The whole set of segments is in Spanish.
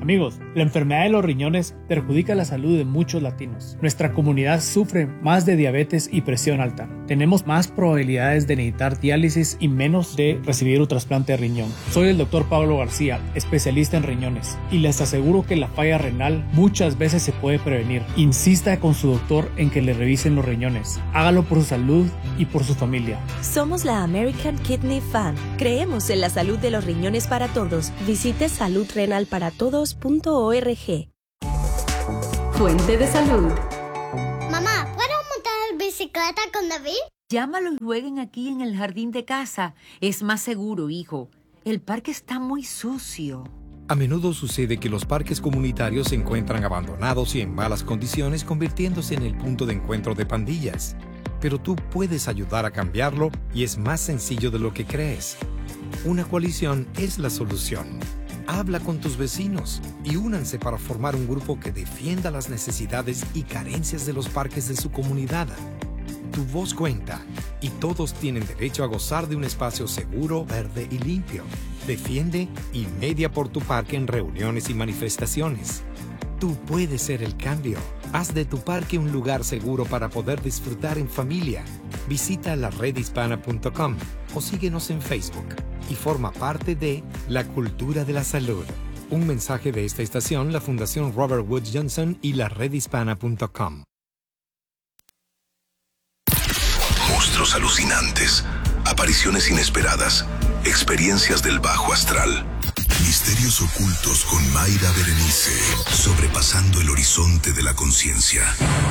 Amigos, la enfermedad de los riñones perjudica la salud de muchos latinos. Nuestra comunidad sufre más de diabetes y presión alta. Tenemos más probabilidades de necesitar diálisis y menos de recibir un trasplante de riñón. Soy el Dr. Pablo García, especialista en riñones, y les aseguro que la falla renal muchas veces se puede prevenir. Insista con su doctor en que le revisen los riñones. Hágalo por su salud y por su familia. Somos la American Kidney Fund. Creemos en la salud de los riñones para todos. Visite saludrenalparatodos.org. Fuente de salud. Mamá, ¿puedo montar bicicleta con David? Llámalo y jueguen aquí en el jardín de casa. Es más seguro, hijo. El parque está muy sucio. A menudo sucede que los parques comunitarios se encuentran abandonados y en malas condiciones, convirtiéndose en el punto de encuentro de pandillas. Pero tú puedes ayudar a cambiarlo y es más sencillo de lo que crees. Una coalición es la solución. Habla con tus vecinos y únanse para formar un grupo que defienda las necesidades y carencias de los parques de su comunidad. Tu voz cuenta y todos tienen derecho a gozar de un espacio seguro, verde y limpio. Defiende y media por tu parque en reuniones y manifestaciones. Tú puedes ser el cambio. Haz de tu parque un lugar seguro para poder disfrutar en familia. Visita laredhispana.com o síguenos en Facebook y forma parte de la cultura de la salud. Un mensaje de esta estación, la Fundación Robert Wood Johnson y laredhispana.com. Monstruos alucinantes, apariciones inesperadas, experiencias del bajo astral. Misterios ocultos con Mayra Berenice, sobrepasando el horizonte de la conciencia.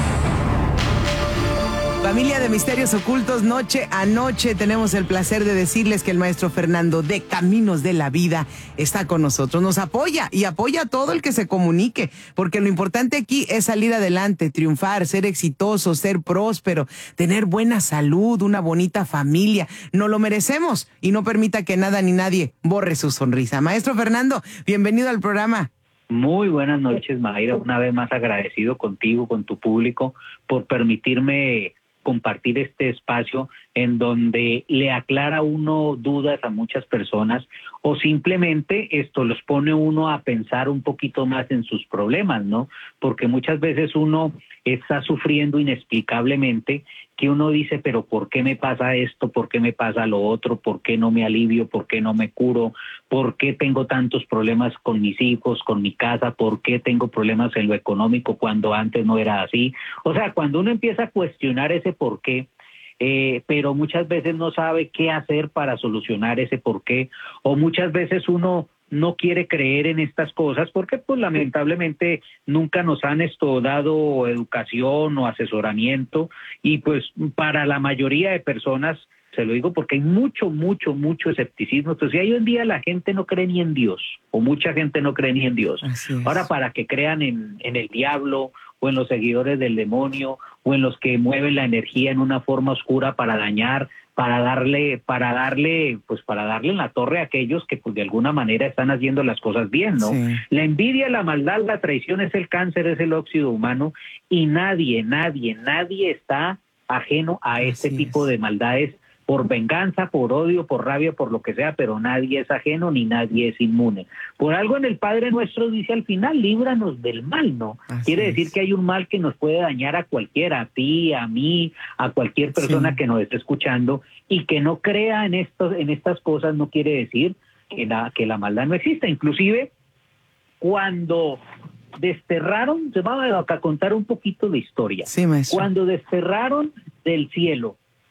Familia de Misterios Ocultos, noche a noche tenemos el placer de decirles que el maestro Fernando de Caminos de la Vida está con nosotros. Nos apoya y apoya a todo el que se comunique, porque lo importante aquí es salir adelante, triunfar, ser exitoso, ser próspero, tener buena salud, una bonita familia. Nos lo merecemos y no permita que nada ni nadie borre su sonrisa. Maestro Fernando, bienvenido al programa. Muy buenas noches, Mayra. Una vez más agradecido contigo, con tu público, por permitirme compartir este espacio en donde le aclara uno dudas a muchas personas o simplemente esto los pone uno a pensar un poquito más en sus problemas, ¿no? Porque muchas veces uno está sufriendo inexplicablemente que uno dice, pero ¿por qué me pasa esto? ¿Por qué me pasa lo otro? ¿Por qué no me alivio? ¿Por qué no me curo? ¿Por qué tengo tantos problemas con mis hijos, con mi casa? ¿Por qué tengo problemas en lo económico cuando antes no era así? O sea, cuando uno empieza a cuestionar ese por qué, pero muchas veces no sabe qué hacer para solucionar ese por qué, o muchas veces uno no quiere creer en estas cosas porque pues lamentablemente nunca nos han dado educación o asesoramiento y pues para la mayoría de personas, se lo digo porque hay mucho escepticismo. Entonces hoy en día la gente no cree ni en Dios, o mucha gente no cree ni en Dios. Ahora para que crean en el diablo o en los seguidores del demonio o en los que mueven la energía en una forma oscura para dañar, para darle en la torre a aquellos que pues de alguna manera están haciendo las cosas bien, ¿no? Sí. La envidia, la maldad, la traición es el cáncer, es el óxido humano y nadie está ajeno a este tipo de maldades por venganza, por odio, por rabia, por lo que sea, pero nadie es ajeno ni nadie es inmune. Por algo en el Padre Nuestro dice al final, líbranos del mal, ¿no? Quiere decir que hay un mal que nos puede dañar a cualquiera, a ti, a mí, a cualquier persona que nos esté escuchando y que no crea en estas cosas no quiere decir que la maldad no exista. Inclusive, cuando desterraron, se va a contar un poquito de historia. Sí, maestro. Cuando desterraron del cielo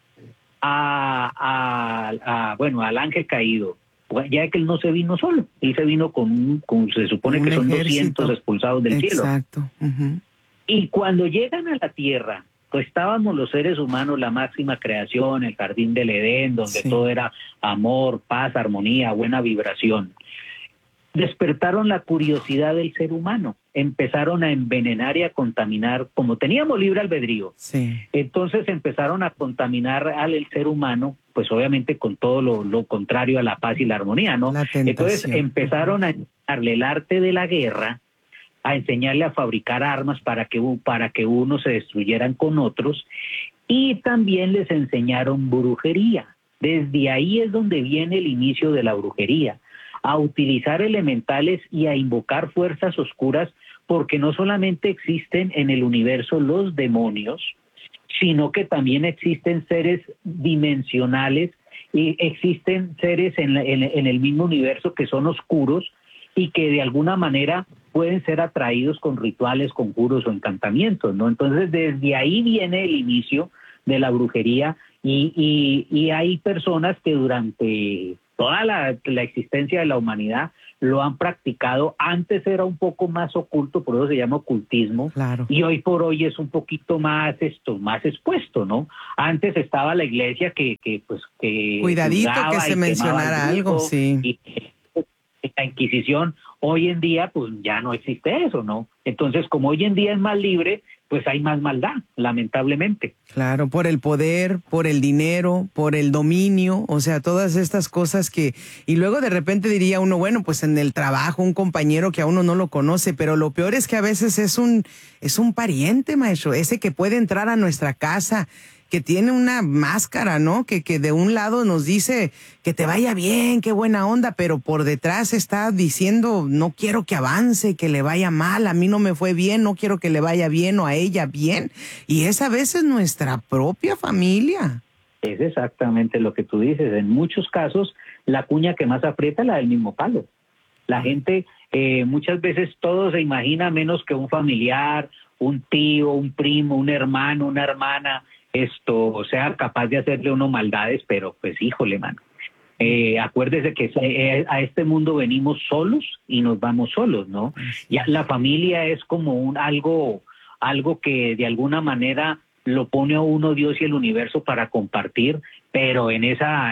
al ángel caído, ya que él no se vino solo, él se vino con se supone que son 200 expulsados del cielo. Exacto. Y cuando llegan a la tierra, pues estábamos los seres humanos, la máxima creación, el jardín del Edén, donde todo era amor, paz, armonía, buena vibración. Despertaron la curiosidad del ser humano, empezaron a envenenar y a contaminar, como teníamos libre albedrío, entonces empezaron a contaminar al ser humano, pues obviamente con todo lo contrario a la paz y la armonía, ¿no? Entonces empezaron a enseñarle el arte de la guerra, a enseñarle a fabricar armas para que unos se destruyeran con otros, y también les enseñaron brujería. Desde ahí es donde viene el inicio de la brujería. a utilizar elementales y a invocar fuerzas oscuras, porque no solamente existen en el universo los demonios, sino que también existen seres dimensionales y existen seres en el mismo universo que son oscuros y que de alguna manera pueden ser atraídos con rituales, conjuros o encantamientos, ¿no? Entonces, desde ahí viene el inicio de la brujería y hay personas que durante toda la existencia de la humanidad lo han practicado. Antes era un poco más oculto, por eso se llama ocultismo, claro. Y hoy por hoy es un poquito más más expuesto, ¿no? Antes estaba la iglesia que cuidadito que se mencionara algo, sí. Y la Inquisición. Hoy en día pues ya no existe eso, ¿no? Entonces, como hoy en día es más libre, pues hay más maldad, lamentablemente. Claro, por el poder, por el dinero, por el dominio, o sea, todas estas cosas y luego de repente diría uno, bueno, pues en el trabajo, un compañero que a uno no lo conoce, pero lo peor es que a veces es un pariente, maestro, ese que puede entrar a nuestra casa, que tiene una máscara, ¿no? Que de un lado nos dice que te vaya bien, qué buena onda, pero por detrás está diciendo, no quiero que avance, que le vaya mal, a mí no me fue bien, no quiero que le vaya bien o a ella bien. Y es a veces nuestra propia familia. Es exactamente lo que tú dices. En muchos casos, la cuña que más aprieta es la del mismo palo. La gente, muchas veces todo se imagina menos que un familiar, un tío, un primo, un hermano, una hermana, sea capaz de hacerle uno maldades, pero pues híjole, mano. Acuérdese que a este mundo venimos solos y nos vamos solos, ¿no? Ya la familia es como algo que de alguna manera lo pone a uno Dios y el universo para compartir, pero en esa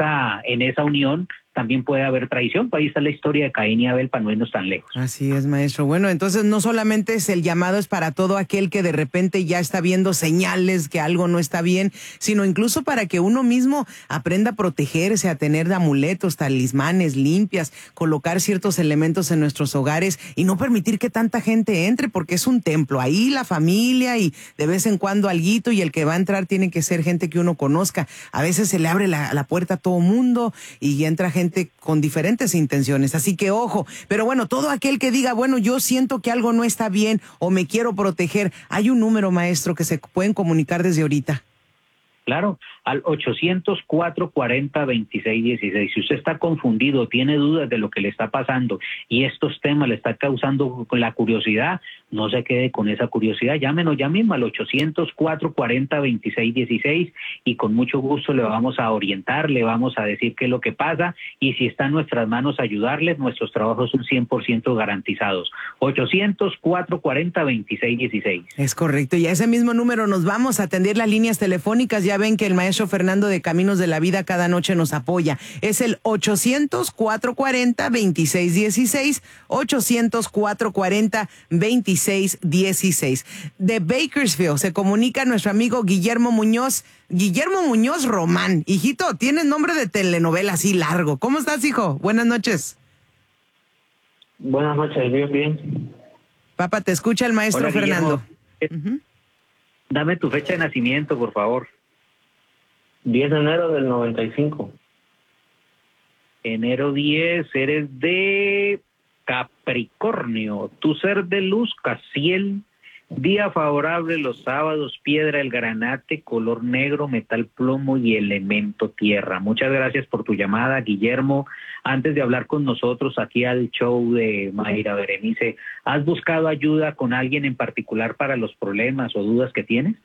unión también puede haber traición. Ahí está la historia de Caín y Abel, para no irnos tan lejos. Así es, maestro. Bueno, entonces no solamente es el llamado, es para todo aquel que de repente ya está viendo señales que algo no está bien, sino incluso para que uno mismo aprenda a protegerse, a tener amuletos, talismanes, limpias, colocar ciertos elementos en nuestros hogares y no permitir que tanta gente entre, porque es un templo. Ahí la familia y de vez en cuando alguito, y el que va a entrar tiene que ser gente que uno conozca. A veces se le abre la puerta a todo mundo y entra gente con diferentes intenciones, así que ojo. Pero bueno, todo aquel que diga, bueno, yo siento que algo no está bien o me quiero proteger, hay un número, maestro, que se pueden comunicar desde ahorita. Claro, al 800-440-2616. Si usted está confundido, tiene dudas de lo que le está pasando y estos temas le están causando la curiosidad, no se quede con esa curiosidad. Llámenos ya mismo al 800-440-2616 y con mucho gusto le vamos a orientar, le vamos a decir qué es lo que pasa y si está en nuestras manos ayudarles, nuestros trabajos son 100% garantizados. 800-440-2616. Es correcto, y a ese mismo número nos vamos a atender las líneas telefónicas. Ya ven que el maestro Fernando de Caminos de la Vida cada noche nos apoya. Es el 800-440-2616, 800-440-2616. De Bakersfield se comunica nuestro amigo Guillermo Muñoz Román. Hijito, tienes nombre de telenovela así largo. ¿Cómo estás, hijo? Buenas noches. Buenas noches, bien. Papá, te escucha el maestro. Hola, Fernando. Dame tu fecha de nacimiento, por favor. 10 de enero del 95. Enero 10, eres de Capricornio. Tu ser de luz, Casiel. Día favorable los sábados, piedra el granate, color negro, metal plomo y elemento tierra. Muchas gracias por tu llamada, Guillermo. Antes de hablar con nosotros aquí al show de Mayra Berenice, ¿has buscado ayuda con alguien en particular para los problemas o dudas que tienes?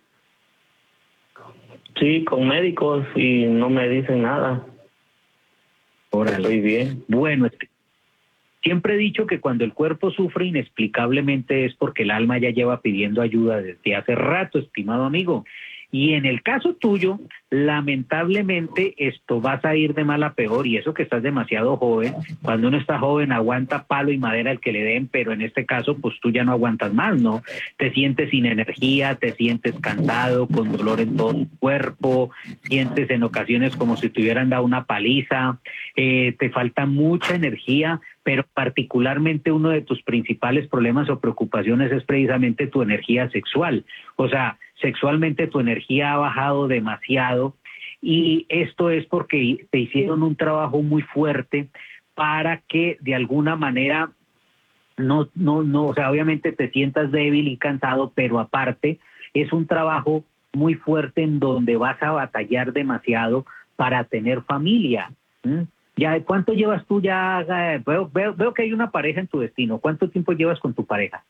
Sí, con médicos y no me dicen nada. Órale. Estoy bien. Bueno, siempre he dicho que cuando el cuerpo sufre inexplicablemente es porque el alma ya lleva pidiendo ayuda desde hace rato, estimado amigo. Y en el caso tuyo, lamentablemente vas a ir de mal a peor, y eso que estás demasiado joven. Cuando uno está joven aguanta palo y madera el que le den, pero en este caso pues tú ya no aguantas más, ¿no? Te sientes sin energía, te sientes cansado, con dolor en todo tu cuerpo, sientes en ocasiones como si te hubieran dado una paliza, te falta mucha energía, pero particularmente uno de tus principales problemas o preocupaciones es precisamente tu energía sexual. O sea, sexualmente tu energía ha bajado demasiado, y esto es porque te hicieron un trabajo muy fuerte para que de alguna manera no, o sea, obviamente te sientas débil y cansado, pero aparte es un trabajo muy fuerte en donde vas a batallar demasiado para tener familia. Ya, ¿cuánto llevas tú ya? Veo que hay una pareja en tu destino. ¿Cuánto tiempo llevas con tu pareja?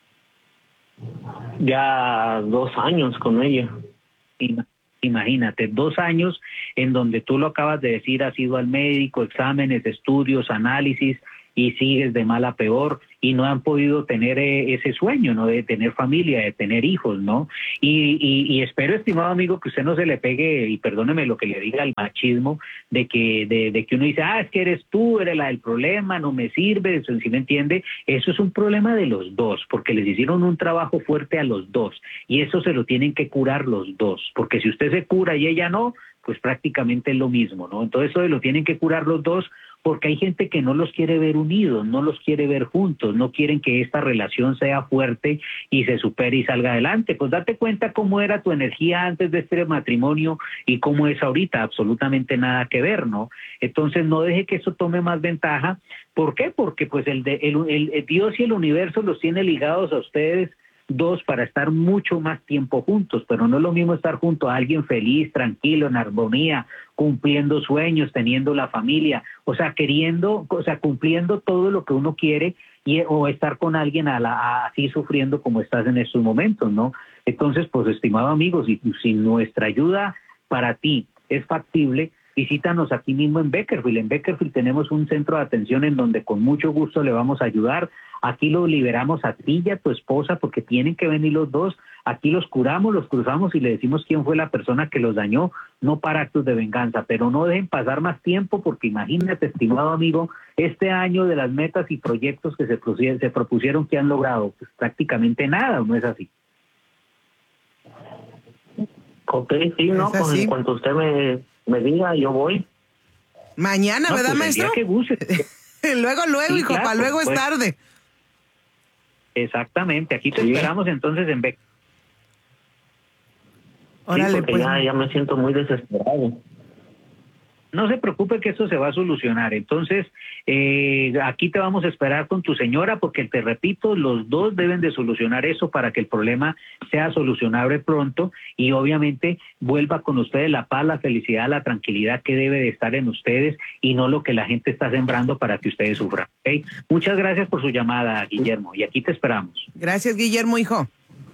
Ya 2 años con ella. Imagínate, 2 años en donde tú lo acabas de decir, has ido al médico, exámenes, estudios, análisis, y sigues de mal a peor, y no han podido tener ese sueño, ¿no? De tener familia, de tener hijos, ¿no? Y espero, estimado amigo, que usted no se le pegue, y perdóneme lo que le diga, el machismo, de que uno dice, es que eres tú, eres la del problema, no me sirve, ¿sí me entiende? Eso es un problema de los dos, porque les hicieron un trabajo fuerte a los dos, y eso se lo tienen que curar los dos, porque si usted se cura y ella no, pues prácticamente es lo mismo, ¿no? Entonces eso lo tienen que curar los dos, porque hay gente que no los quiere ver unidos, no los quiere ver juntos, no quieren que esta relación sea fuerte y se supere y salga adelante. Pues date cuenta cómo era tu energía antes de este matrimonio y cómo es ahorita, absolutamente nada que ver, ¿no? Entonces no deje que eso tome más ventaja. ¿Por qué? Porque pues el Dios y el universo los tiene ligados a ustedes dos para estar mucho más tiempo juntos, pero no es lo mismo estar junto a alguien feliz, tranquilo, en armonía, cumpliendo sueños, teniendo la familia, o sea, cumpliendo todo lo que uno quiere, o estar con alguien así sufriendo como estás en estos momentos, ¿no? Entonces, pues, estimado amigo, si nuestra ayuda para ti es factible, visítanos aquí mismo en Beckerfield. En Beckerfield tenemos un centro de atención en donde con mucho gusto le vamos a ayudar. Aquí lo liberamos a ti y a tu esposa porque tienen que venir los dos. Aquí los curamos, los cruzamos y le decimos quién fue la persona que los dañó, no para actos de venganza. Pero no dejen pasar más tiempo porque imagínate, estimado amigo, este año de las metas y proyectos que se propusieron que han logrado, pues prácticamente nada, ¿no es así? Ok, sí, ¿no? Pues en cuanto usted me diga, yo voy. Mañana, No, ¿verdad, pues maestro? El día que guste. luego, Sí, hijo, claro, para luego es pues. tarde. Exactamente, aquí te esperamos entonces en Beck. Órale, sí, porque pues. ya me siento muy desesperado. No se preocupe que esto se va a solucionar. Entonces, aquí te vamos a esperar con tu señora porque, te repito, los dos deben de solucionar eso para que el problema sea solucionable pronto y obviamente vuelva con ustedes la paz, la felicidad, la tranquilidad que debe de estar en ustedes y no lo que la gente está sembrando para que ustedes sufran. ¿Okay? Muchas gracias por su llamada, Guillermo, y aquí te esperamos. Gracias, Guillermo, hijo.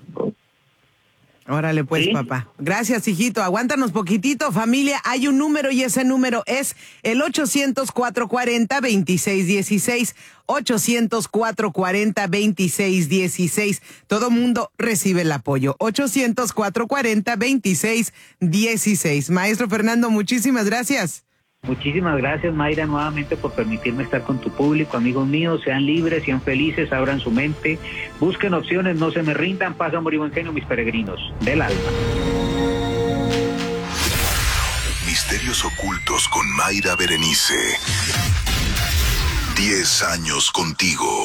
Órale, pues, ¿Sí? papá. Gracias, hijito. Aguántanos poquitito, familia. Hay un número y ese número es el 800-440-2616. 800-440-2616. Todo mundo recibe el apoyo. 800-440-2616. Maestro Fernando, muchísimas gracias. Muchísimas gracias, Mayra, nuevamente por permitirme estar con tu público. Amigos míos, sean libres, sean felices, abran su mente, busquen opciones, no se me rindan, paz, amor y buen genio, mis peregrinos del alma. Misterios ocultos con Mayra Berenice. 10 años contigo.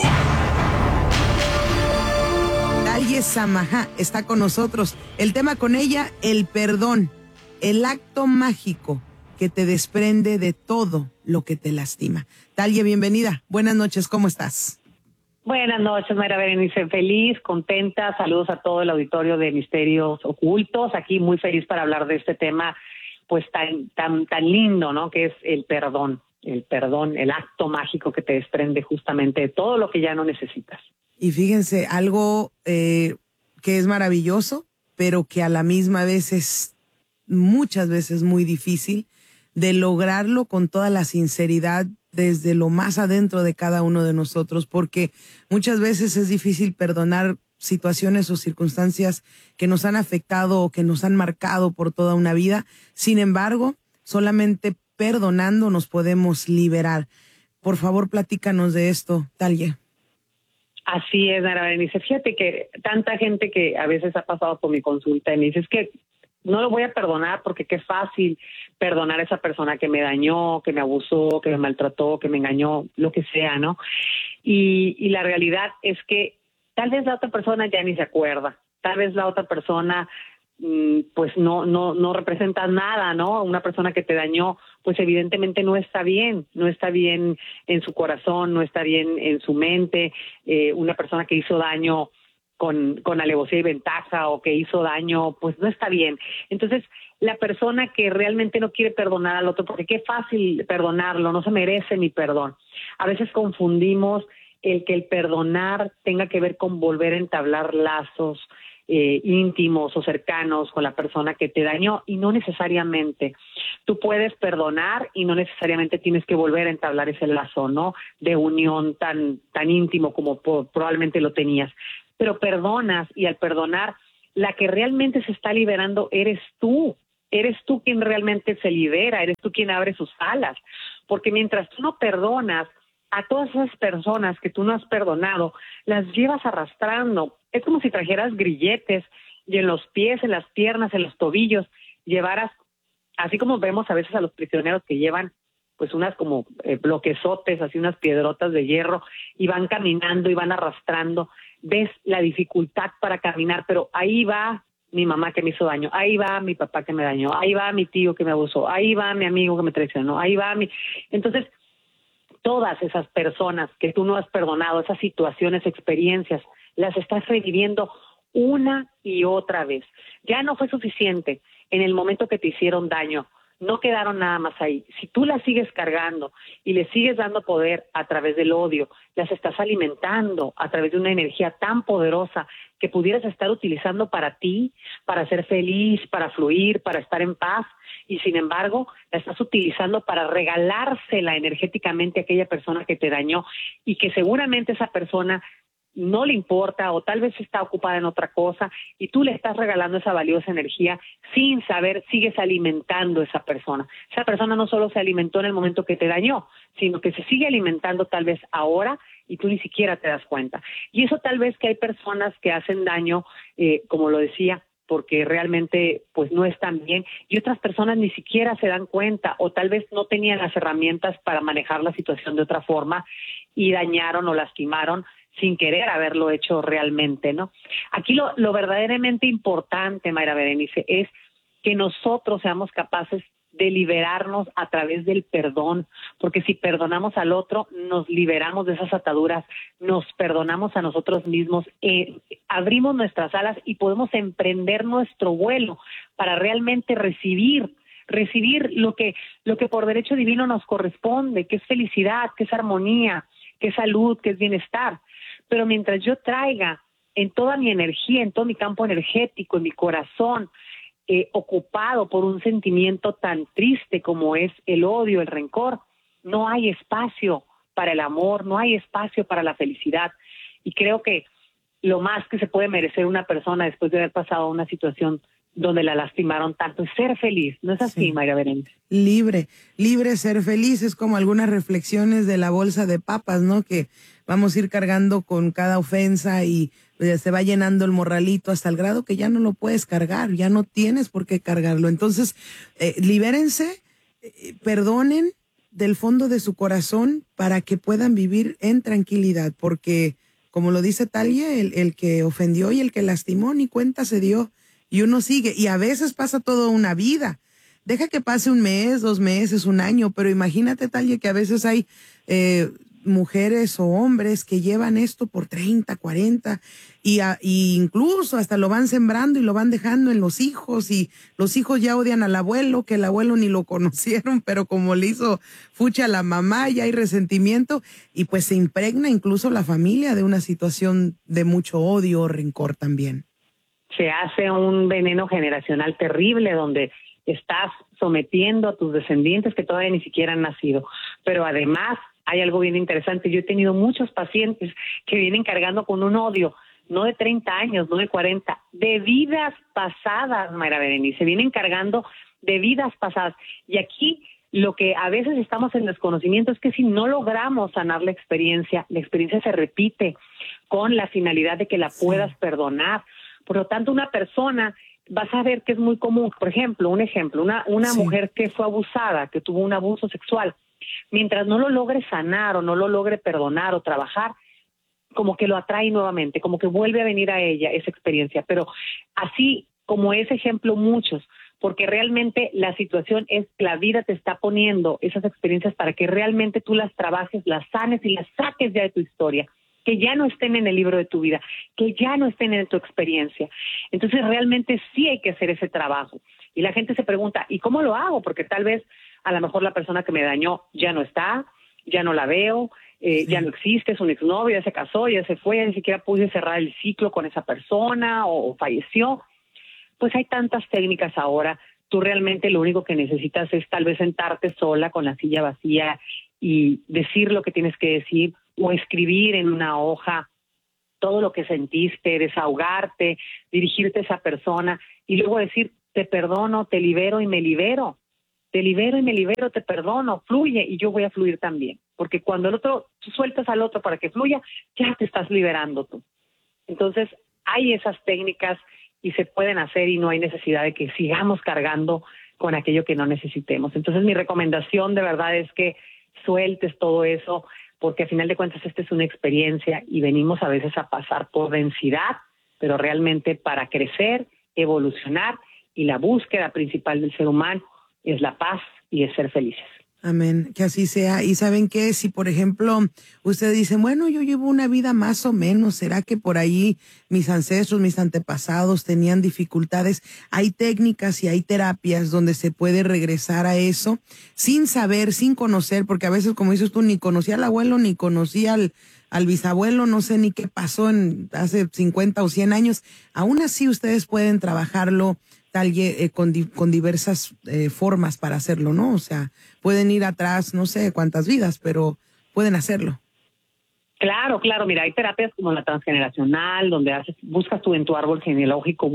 Talie Samaha está con nosotros. El tema con ella, el perdón, el acto mágico que te desprende de todo lo que te lastima. Talie, bienvenida. Buenas noches, ¿cómo estás? Buenas noches, Mayra Berenice. Feliz, contenta. Saludos a todo el auditorio de Misterios Ocultos. Aquí muy feliz para hablar de este tema, pues tan lindo, ¿no? Que es el perdón, el acto mágico que te desprende justamente de todo lo que ya no necesitas. Y fíjense, algo que es maravilloso, pero que a la misma vez es muchas veces muy difícil de lograrlo con toda la sinceridad desde lo más adentro de cada uno de nosotros, porque muchas veces es difícil perdonar situaciones o circunstancias que nos han afectado o que nos han marcado por toda una vida. Sin embargo, solamente perdonando nos podemos liberar. Por favor, platícanos de esto, Talie. Así es, Mayra Berenice. Fíjate que tanta gente que a veces ha pasado por mi consulta y me dice, es que no lo voy a perdonar porque qué fácil perdonar a esa persona que me dañó, que me abusó, que me maltrató, que me engañó, lo que sea, ¿no? Y la realidad es que tal vez la otra persona ya ni se acuerda, tal vez la otra persona pues no representas nada, ¿no? Una persona que te dañó, pues evidentemente no está bien en su corazón, no está bien en su mente. Una persona que hizo daño con alevosía y ventaja o que hizo daño, pues no está bien. Entonces, la persona que realmente no quiere perdonar al otro, porque qué fácil perdonarlo, no se merece mi perdón. A veces confundimos el que el perdonar tenga que ver con volver a entablar lazos íntimos o cercanos con la persona que te dañó, y no necesariamente. Tú puedes perdonar y no necesariamente tienes que volver a entablar ese lazo, ¿no? De unión tan íntimo como probablemente lo tenías. Pero perdonas, y al perdonar, la que realmente se está liberando eres tú. Eres tú quien realmente se libera, eres tú quien abre sus alas. Porque mientras tú no perdonas, a todas esas personas que tú no has perdonado, las llevas arrastrando. Es como si trajeras grilletes y en los pies, en las piernas, en los tobillos, llevaras, así como vemos a veces a los prisioneros que llevan pues unas como bloquezotes, así unas piedrotas de hierro, y van caminando y van arrastrando. Ves la dificultad para caminar, pero ahí va mi mamá que me hizo daño, ahí va mi papá que me dañó, ahí va mi tío que me abusó, ahí va mi amigo que me traicionó, ahí va mi... Entonces, todas esas personas que tú no has perdonado, esas situaciones, experiencias, las estás reviviendo una y otra vez. Ya no fue suficiente en el momento que te hicieron daño, no quedaron nada más ahí. Si tú las sigues cargando y le sigues dando poder a través del odio, las estás alimentando a través de una energía tan poderosa que pudieras estar utilizando para ti, para ser feliz, para fluir, para estar en paz, y sin embargo la estás utilizando para regalársela energéticamente a aquella persona que te dañó, y que seguramente esa persona no le importa o tal vez está ocupada en otra cosa, y tú le estás regalando esa valiosa energía sin saber, sigues alimentando a esa persona. Esa persona no solo se alimentó en el momento que te dañó, sino que se sigue alimentando tal vez ahora y tú ni siquiera te das cuenta. Y eso tal vez que hay personas que hacen daño, como lo decía, porque realmente pues no están bien, y otras personas ni siquiera se dan cuenta o tal vez no tenían las herramientas para manejar la situación de otra forma y dañaron o lastimaron sin querer haberlo hecho realmente, ¿no? Aquí lo verdaderamente importante, Mayra Berenice, es que nosotros seamos capaces de liberarnos a través del perdón, porque si perdonamos al otro, nos liberamos de esas ataduras, nos perdonamos a nosotros mismos, abrimos nuestras alas y podemos emprender nuestro vuelo para realmente recibir lo que por derecho divino nos corresponde, que es felicidad, que es armonía, que es salud, que es bienestar. Pero mientras yo traiga en toda mi energía, en todo mi campo energético, en mi corazón, ocupado por un sentimiento tan triste como es el odio, el rencor, no hay espacio para el amor, no hay espacio para la felicidad. Y creo que lo más que se puede merecer una persona después de haber pasado una situación donde la lastimaron tanto es ser feliz. ¿No es así, sí, Mayra Berenice? Libre ser feliz, es como algunas reflexiones de la bolsa de papas, ¿no? Que vamos a ir cargando con cada ofensa y se va llenando el morralito hasta el grado que ya no lo puedes cargar, ya no tienes por qué cargarlo. Entonces, libérense, perdonen del fondo de su corazón para que puedan vivir en tranquilidad, porque como lo dice Talia, el que ofendió y el que lastimó ni cuenta se dio. Y uno sigue, y a veces pasa toda una vida. Deja que pase un mes, 2 meses, un año, pero imagínate, Talia, que a veces hay mujeres o hombres que llevan esto por 30, 40, y incluso hasta lo van sembrando y lo van dejando en los hijos, y los hijos ya odian al abuelo, que el abuelo ni lo conocieron, pero como le hizo fucha a la mamá, ya hay resentimiento, y pues se impregna incluso la familia de una situación de mucho odio o rencor también. Se hace un veneno generacional terrible donde estás sometiendo a tus descendientes que todavía ni siquiera han nacido. Pero además hay algo bien interesante. Yo he tenido muchos pacientes que vienen cargando con un odio, no de 30 años, no de 40, de vidas pasadas, Mayra Berenice. Vienen cargando de vidas pasadas. Y aquí lo que a veces estamos en desconocimiento es que si no logramos sanar la experiencia se repite con la finalidad de que la puedas perdonar. Por lo tanto, una persona, vas a ver que es muy común, por ejemplo, una mujer que fue abusada, que tuvo un abuso sexual, mientras no lo logre sanar o no lo logre perdonar o trabajar, como que lo atrae nuevamente, como que vuelve a venir a ella esa experiencia. Pero así como ese ejemplo muchos, porque realmente la situación es que la vida te está poniendo esas experiencias para que realmente tú las trabajes, las sanes y las saques ya de tu historia, que ya no estén en el libro de tu vida, que ya no estén en tu experiencia. Entonces realmente sí hay que hacer ese trabajo. Y la gente se pregunta, ¿y cómo lo hago? Porque tal vez a lo mejor la persona que me dañó ya no está, ya no la veo, ya no existe, es un exnovio, ya se casó, ya se fue, ya ni siquiera pude cerrar el ciclo con esa persona o falleció. Pues hay tantas técnicas ahora. Tú realmente lo único que necesitas es tal vez sentarte sola con la silla vacía y decir lo que tienes que decir o escribir en una hoja todo lo que sentiste, desahogarte, dirigirte a esa persona y luego decir, te perdono, te libero y me libero. Te libero y me libero, te perdono, fluye y yo voy a fluir también. Porque cuando el otro, tú sueltas al otro para que fluya, ya te estás liberando tú. Entonces, hay esas técnicas y se pueden hacer y no hay necesidad de que sigamos cargando con aquello que no necesitemos. Entonces, mi recomendación de verdad es que sueltes todo eso, porque a final de cuentas esta es una experiencia y venimos a veces a pasar por densidad, pero realmente para crecer, evolucionar y la búsqueda principal del ser humano es la paz y es ser felices. Amén, que así sea. Y ¿saben qué? Si, por ejemplo, usted dice, bueno, yo llevo una vida más o menos, ¿será que por ahí mis ancestros, mis antepasados tenían dificultades? Hay técnicas y hay terapias donde se puede regresar a eso sin saber, sin conocer, porque a veces, como dices tú, ni conocí al abuelo, ni conocí al bisabuelo, no sé ni qué pasó hace 50 o 100 años. Aún así, ustedes pueden trabajarlo con diversas formas para hacerlo, ¿no? O sea, pueden ir atrás, no sé cuántas vidas, pero pueden hacerlo. Claro, mira, hay terapias como la transgeneracional, donde buscas tú en tu árbol genealógico,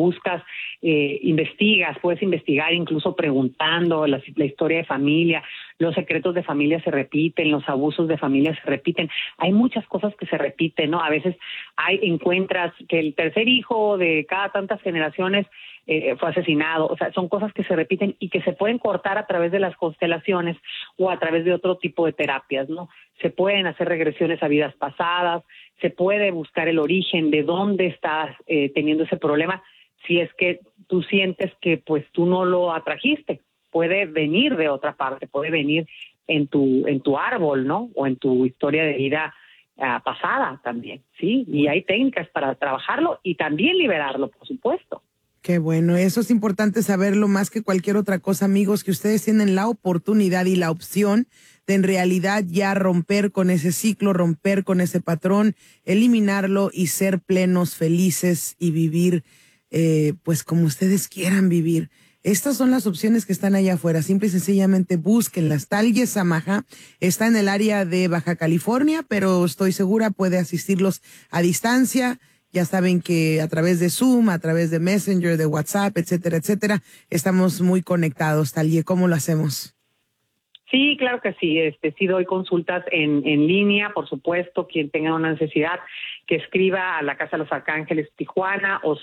investigas, puedes investigar incluso preguntando la historia de familia, los secretos de familia se repiten, los abusos de familia se repiten, hay muchas cosas que se repiten, ¿no? A veces encuentras que el tercer hijo de cada tantas generaciones fue asesinado, o sea, son cosas que se repiten y que se pueden cortar a través de las constelaciones o a través de otro tipo de terapias, ¿no? Se pueden hacer regresiones a vidas pasadas, se puede buscar el origen de dónde estás teniendo ese problema, si es que tú sientes que pues tú no lo atrajiste, puede venir de otra parte, puede venir en tu árbol, ¿no? O en tu historia de vida pasada también, ¿sí? Y hay técnicas para trabajarlo y también liberarlo, por supuesto. Qué bueno, eso es importante saberlo más que cualquier otra cosa, amigos, que ustedes tienen la oportunidad y la opción de en realidad ya romper con ese ciclo, romper con ese patrón, eliminarlo y ser plenos, felices y vivir pues como ustedes quieran vivir. Estas son las opciones que están allá afuera. Simple y sencillamente búsquenlas. Talye Samaha está en el área de Baja California, pero estoy segura puede asistirlos a distancia. Ya saben que a través de Zoom, a través de Messenger, de WhatsApp, etcétera, etcétera, estamos muy conectados. Talye, ¿cómo lo hacemos? Sí, claro que sí. Sí doy consultas en línea, por supuesto. Quien tenga una necesidad, que escriba a la Casa de los Arcángeles Tijuana o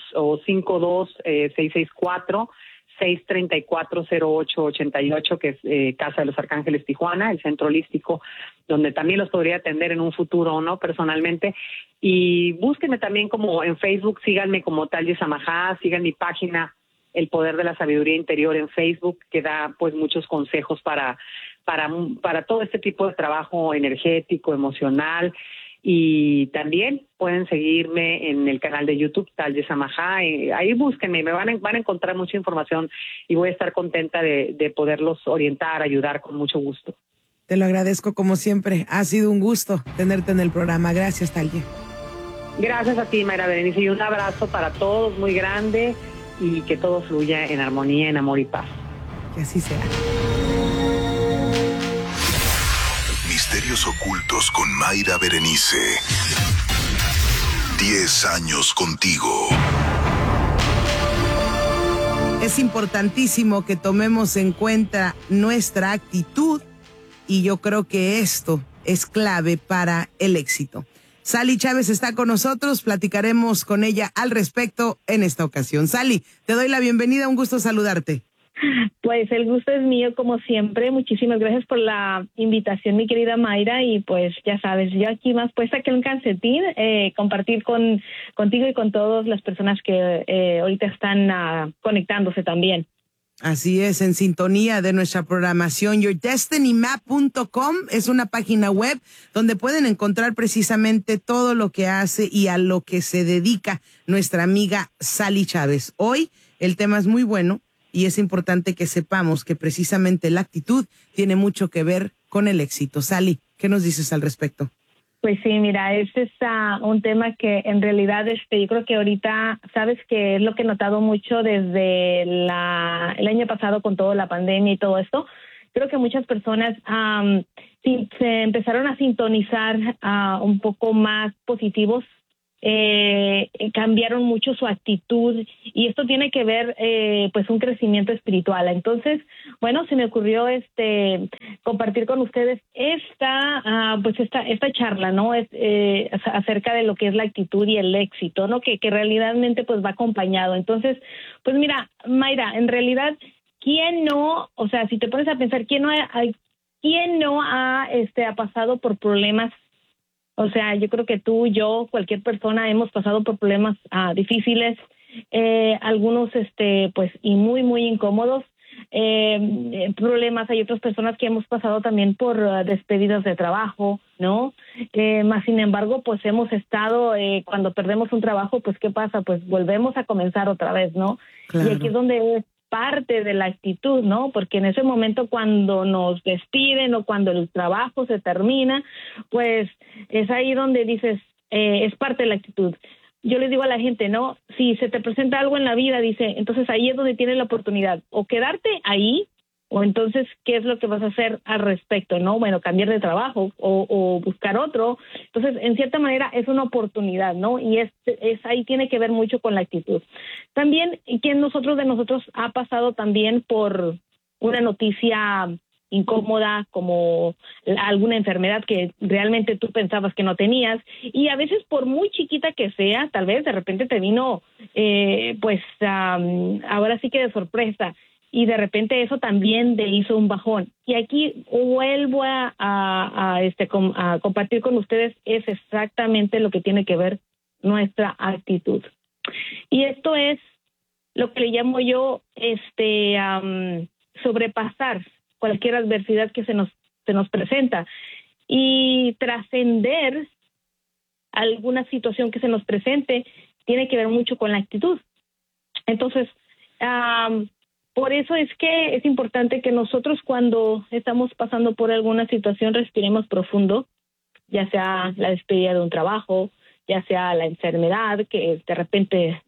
52-664-634-0888, que es Casa de los Arcángeles Tijuana, el centro holístico, donde también los podría atender en un futuro, ¿no? Personalmente. Y búsquenme también como en Facebook, síganme como Talye Samaha, sigan mi página El Poder de la Sabiduría Interior en Facebook, que da pues muchos consejos para todo este tipo de trabajo energético, emocional. Y también pueden seguirme en el canal de YouTube, Talye Samaha. Ahí búsquenme, van a encontrar mucha información y voy a estar contenta de poderlos orientar, ayudar con mucho gusto. Te lo agradezco como siempre. Ha sido un gusto tenerte en el programa. Gracias, Talye. Gracias a ti, Mayra Berenice, y un abrazo para todos muy grande y que todo fluya en armonía, en amor y paz. Que así sea. Misterios ocultos con Mayra Berenice. 10 años contigo. Es importantísimo que tomemos en cuenta nuestra actitud y yo creo que esto es clave para el éxito. Sally Chávez está con nosotros, platicaremos con ella al respecto en esta ocasión. Sally, te doy la bienvenida, un gusto saludarte. Pues el gusto es mío, como siempre. Muchísimas gracias por la invitación, mi querida Mayra. Y pues ya sabes, yo aquí más puesta que un calcetín, compartir contigo y con todas las personas que ahorita están conectándose también. Así es, en sintonía de nuestra programación. YourDestinyMap.com es una página web donde pueden encontrar precisamente todo lo que hace y a lo que se dedica nuestra amiga Sally Chávez. Hoy el tema es muy bueno. Y es importante que sepamos que precisamente la actitud tiene mucho que ver con el éxito. Sally, ¿qué nos dices al respecto? Pues sí, mira, este es un tema que en realidad yo creo que ahorita, sabes que es lo que he notado mucho desde el año pasado con toda la pandemia y todo esto. Creo que muchas personas se empezaron a sintonizar un poco más positivos. Cambiaron mucho su actitud y esto tiene que ver pues un crecimiento espiritual. Entonces, bueno, se me ocurrió compartir con ustedes esta charla, ¿no? Acerca de lo que es la actitud y el éxito, ¿no? Que realmente pues va acompañado. Entonces, pues mira, Mayra, en realidad, ¿quién no? O sea, si te pones a pensar, ¿quién no ha pasado por problemas? O sea, yo creo que tú, yo, cualquier persona hemos pasado por problemas difíciles, algunos pues y muy, muy incómodos. Problemas, hay otras personas que hemos pasado también por despedidas de trabajo, ¿no? Más sin embargo, pues hemos estado, cuando perdemos un trabajo, pues ¿qué pasa? Pues volvemos a comenzar otra vez, ¿no? Claro. Y aquí es donde es parte de la actitud, ¿no? Porque en ese momento cuando nos despiden o cuando el trabajo se termina, pues es ahí donde dices, es parte de la actitud. Yo les digo a la gente, ¿no? Si se te presenta algo en la vida, dice, entonces ahí es donde tienes la oportunidad, o quedarte ahí, o entonces, ¿qué es lo que vas a hacer al respecto, no? Bueno, cambiar de trabajo o buscar otro. Entonces, en cierta manera, es una oportunidad, ¿no? Y es ahí tiene que ver mucho con la actitud. También, ¿quién de nosotros ha pasado también por una noticia incómoda, como alguna enfermedad que realmente tú pensabas que no tenías? Y a veces, por muy chiquita que sea, tal vez de repente te vino, ahora sí que de sorpresa, y de repente eso también te hizo un bajón. Y aquí vuelvo a compartir con ustedes, es exactamente lo que tiene que ver nuestra actitud. Y esto es lo que le llamo yo sobrepasar cualquier adversidad que se nos presenta y trascender alguna situación que se nos presente. Tiene que ver mucho con la actitud. Entonces, por eso es que es importante que nosotros, cuando estamos pasando por alguna situación, respiremos profundo, ya sea la despedida de un trabajo, ya sea la enfermedad que de repente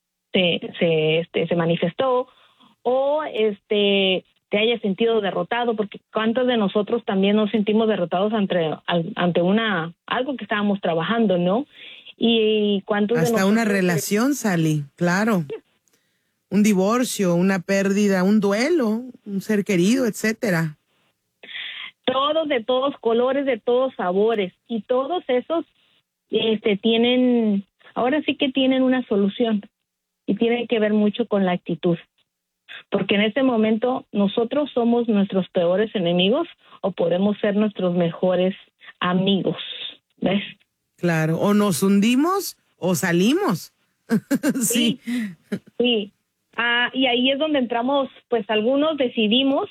se manifestó, o te hayas sentido derrotado, porque cuántos de nosotros también nos sentimos derrotados ante algo que estábamos trabajando, ¿no? Y cuántos hasta de nosotros, una relación, Sally, claro. Un divorcio, una pérdida, un duelo, un ser querido, etcétera. Todos, de todos colores, de todos sabores, y todos esos ahora sí que tienen una solución, y tiene que ver mucho con la actitud. Porque en este momento nosotros somos nuestros peores enemigos o podemos ser nuestros mejores amigos, ¿ves? Claro, o nos hundimos o salimos. Sí. Y ahí es donde entramos, pues algunos decidimos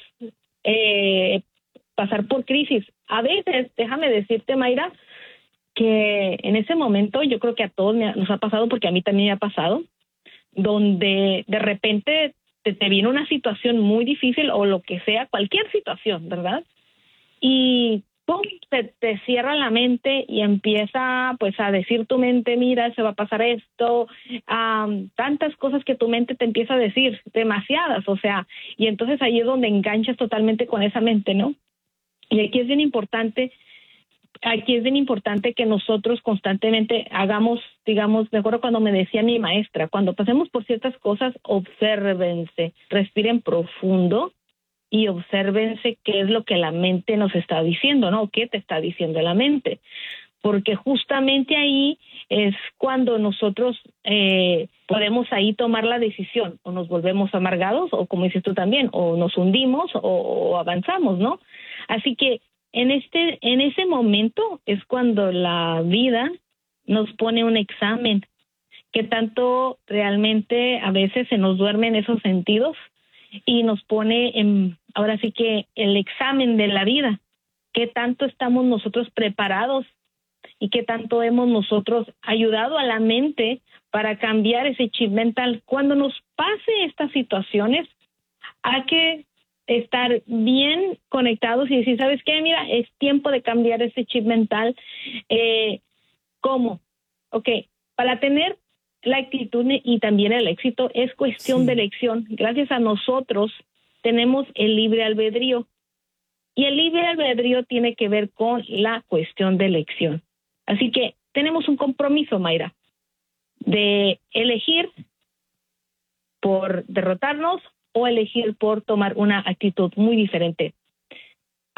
pasar por crisis. A veces, déjame decirte, Mayra, que en ese momento yo creo que a todos nos ha pasado, porque a mí también me ha pasado, donde de repente te viene una situación muy difícil o lo que sea, cualquier situación, ¿verdad? Y ¡pum!, se te cierra la mente y empieza pues a decir tu mente, mira, se va a pasar esto, tantas cosas que tu mente te empieza a decir, demasiadas, o sea, y entonces ahí es donde enganchas totalmente con esa mente, ¿no? Y aquí es bien importante que nosotros constantemente hagamos, digamos, me acuerdo cuando me decía mi maestra, cuando pasemos por ciertas cosas, obsérvense, respiren profundo y obsérvense qué es lo que la mente nos está diciendo, ¿no? ¿Qué te está diciendo la mente? Porque justamente ahí es cuando nosotros podemos ahí tomar la decisión, o nos volvemos amargados, o como dices tú también, o nos hundimos, o avanzamos, ¿no? Así que en ese momento es cuando la vida nos pone un examen, que tanto realmente a veces se nos duermen esos sentidos y nos pone ahora sí que el examen de la vida, qué tanto estamos nosotros preparados y qué tanto hemos nosotros ayudado a la mente para cambiar ese chip mental. Cuando nos pase estas situaciones, hay que estar bien conectados y decir, ¿sabes qué? Mira, es tiempo de cambiar ese chip mental. ¿Cómo? Ok, para tener la actitud y también el éxito es cuestión de elección. Gracias a nosotros tenemos el libre albedrío. Y el libre albedrío tiene que ver con la cuestión de elección. Así que tenemos un compromiso, Mayra, de elegir por derrotarnos o elegir por tomar una actitud muy diferente.